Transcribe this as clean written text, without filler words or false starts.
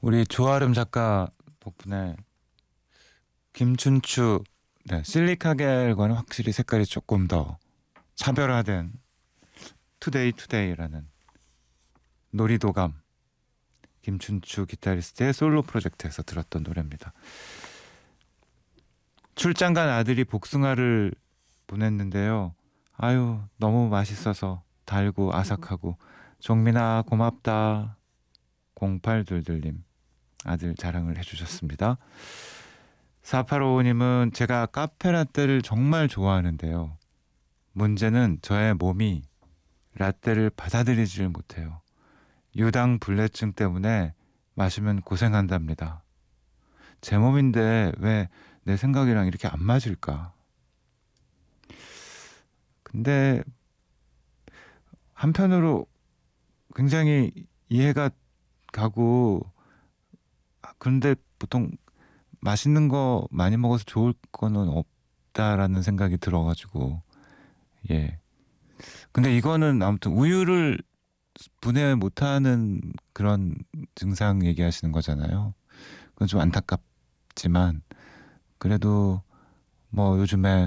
우리 조아름 작가 덕분에 김춘추 실리카겔과는 확실히 색깔이 조금 더 차별화된 투데이라는 놀이도감 김춘추 기타리스트의 솔로 프로젝트에서 들었던 노래입니다. 출장 간 아들이 복숭아를 보냈는데요. 아유 너무 맛있어서 달고 아삭하고 종민아 고맙다. 0822님 아들 자랑을 해주셨습니다. 4855님은 제가 카페라떼를 정말 좋아하는데요. 문제는 저의 몸이 라떼를 받아들이지를 못해요. 유당 불내증 때문에 마시면 고생한답니다. 제 몸인데 왜 내 생각이랑 이렇게 안 맞을까? 근데 한편으로 굉장히 이해가 가고 그런데 보통 맛있는 거 많이 먹어서 좋을 거는 없다라는 생각이 들어가지고 예. 근데 이거는 아무튼 우유를 분해 못하는 그런 증상 얘기하시는 거잖아요. 그건 좀 안타깝지만 그래도 뭐 요즘에